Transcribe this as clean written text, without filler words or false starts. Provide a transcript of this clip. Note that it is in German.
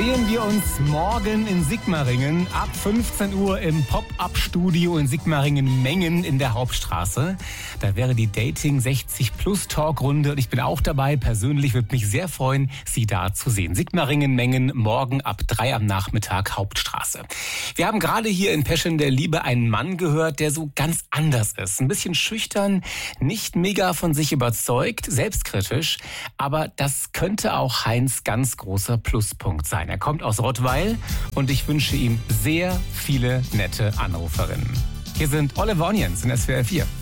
sehen wir uns morgen in Sigmaringen ab 15 Uhr im Pop-Up-Studio in Sigmaringen-Mengen in der Hauptstraße. Da wäre die Dating 60 Plus Talkrunde und ich bin auch dabei. Persönlich würde mich sehr freuen, Sie da zu sehen. Sigmaringen-Mengen morgen ab 3 am Nachmittag Hauptstraße. Wir haben gerade hier in Passion der Liebe einen Mann gehört, der so ganz anders ist. Ein bisschen schüchtern, nicht mega von sich überzeugt, selbstkritisch. Aber das könnte auch Heinz ganz großer Pluspunkt sein. Er kommt aus Rottweil und ich wünsche ihm sehr viele nette Anruferinnen. Hier sind Oliver Onions in SWR 4.